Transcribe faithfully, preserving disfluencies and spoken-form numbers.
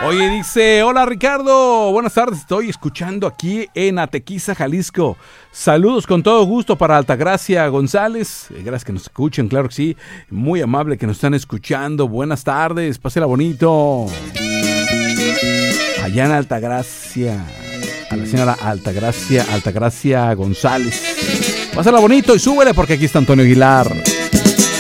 Oye, dice, hola Ricardo, buenas tardes, estoy escuchando aquí en Atequiza, Jalisco. Saludos con todo gusto para Altagracia González. Eh, gracias que nos escuchen, claro que sí. Muy amable que nos están escuchando. Buenas tardes, pásela bonito. Allá en Altagracia, a la señora Altagracia, Altagracia González. Pásala bonito y súbele porque aquí está Antonio Aguilar.